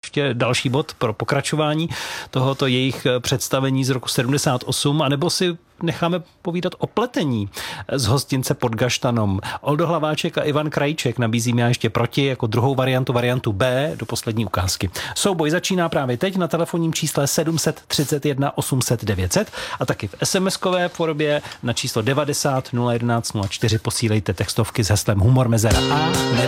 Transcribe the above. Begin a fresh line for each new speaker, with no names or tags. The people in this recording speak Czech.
ještě další bod pro pokračování tohoto jejich představení z roku 78, anebo si necháme povídat o pletení z hostince pod Gaštanom. Oldo Hlaváček a Ivan Krajček nabízím já ještě proti jako druhou variantu B do poslední ukázky. Souboj začíná právě teď na telefonním čísle 731 800 900 a taky v SMS-kové podobě na číslo 90 011 04 posílejte textovky s heslem Humor Mezera A nebo